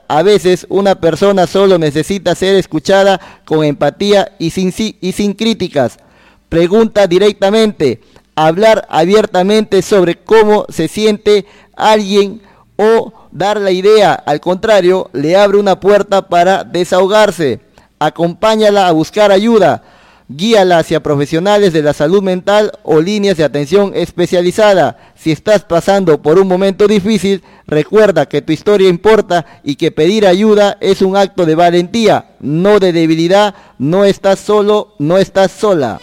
A veces una persona solo necesita ser escuchada con empatía y sin críticas. Pregunta directamente, hablar abiertamente sobre cómo se siente alguien o dar la idea, al contrario, le abre una puerta para desahogarse. Acompáñala a buscar ayuda. Guíala hacia profesionales de la salud mental o líneas de atención especializada. Si estás pasando por un momento difícil, recuerda que tu historia importa y que pedir ayuda es un acto de valentía, no de debilidad. No estás solo, no estás sola.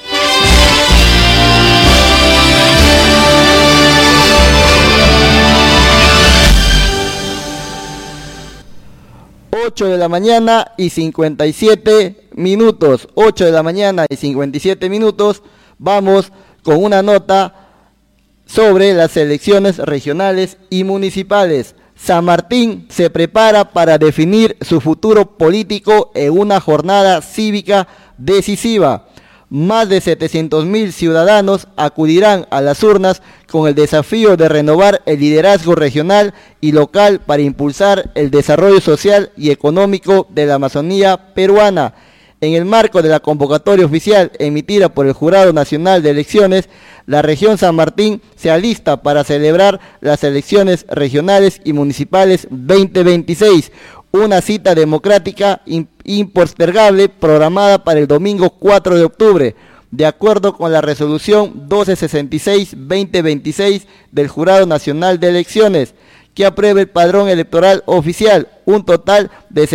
8 de la mañana y 57 minutos. 8 de la mañana y 57 minutos. Vamos con una nota sobre las elecciones regionales y municipales. San Martín se prepara para definir su futuro político en una jornada cívica decisiva. Más de 700.000 ciudadanos acudirán a las urnas con el desafío de renovar el liderazgo regional y local para impulsar el desarrollo social y económico de la Amazonía peruana. En el marco de la convocatoria oficial emitida por el Jurado Nacional de Elecciones, la región San Martín se alista para celebrar las elecciones regionales y municipales 2026, una cita democrática impostergable programada para el domingo 4 de octubre, de acuerdo con la resolución 1266-2026 del Jurado Nacional de Elecciones, que aprueba el padrón electoral oficial. Un total de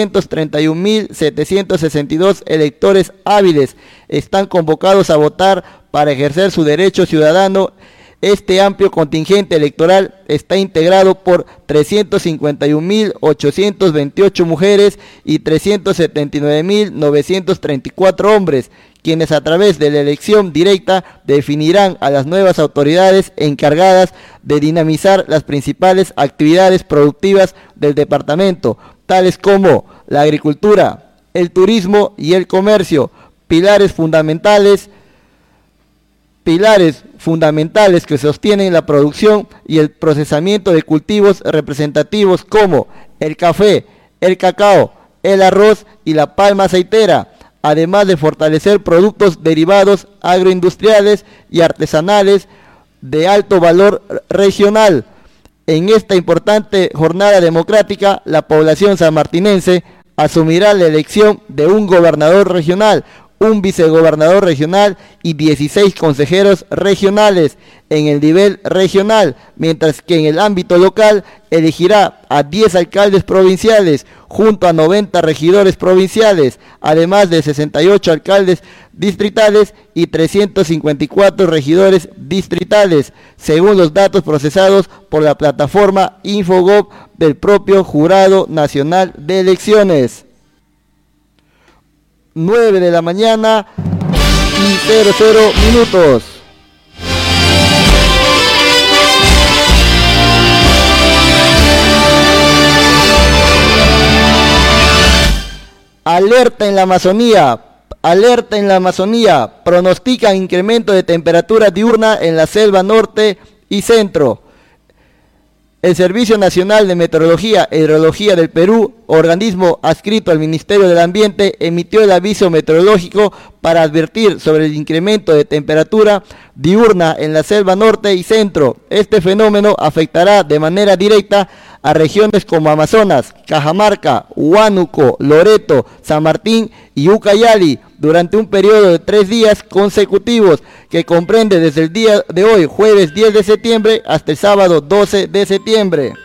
731.762 electores hábiles están convocados a votar para ejercer su derecho ciudadano. Este amplio contingente electoral está integrado por 351.828 mujeres y 379.934 hombres, quienes a través de la elección directa definirán a las nuevas autoridades encargadas de dinamizar las principales actividades productivas del departamento, tales como la agricultura, el turismo y el comercio, pilares fundamentales que sostienen la producción y el procesamiento de cultivos representativos como el café, el cacao, el arroz y la palma aceitera, además de fortalecer productos derivados agroindustriales y artesanales de alto valor regional. En esta importante jornada democrática, la población sanmartinense asumirá la elección de un gobernador regional, un vicegobernador regional y 16 consejeros regionales en el nivel regional, mientras que en el ámbito local elegirá a 10 alcaldes provinciales junto a 90 regidores provinciales, además de 68 alcaldes distritales y 354 regidores distritales, según los datos procesados por la plataforma Infogov del propio Jurado Nacional de Elecciones. 9 de la mañana y 00 minutos. Alerta en la Amazonía, pronostican incremento de temperatura diurna en la selva norte y centro. El Servicio Nacional de Meteorología e Hidrología del Perú, organismo adscrito al Ministerio del Ambiente, emitió el aviso meteorológico para advertir sobre el incremento de temperatura diurna en la selva norte y centro. Este fenómeno afectará de manera directa a regiones como Amazonas, Cajamarca, Huánuco, Loreto, San Martín y Ucayali durante un periodo de 3 días consecutivos que comprende desde el día de hoy, jueves 10 de septiembre, hasta el sábado 12 de septiembre.